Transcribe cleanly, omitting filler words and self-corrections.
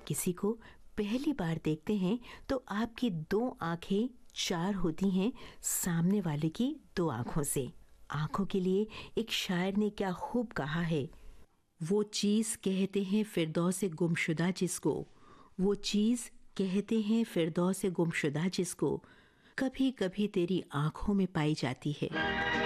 किसी को पहली बार देखते हैं तो आपकी 2 आंखें 4 होती हैं सामने वाले की 2 आंखों से। आंखों के लिए एक शायर ने क्या खूब कहा है, वो चीज़ कहते हैं फिरदौस गुमशुदा जिसको, वो चीज़ कहते हैं फिरदौस गुमशुदा जिसको, कभी कभी तेरी आंखों में पाई जाती है।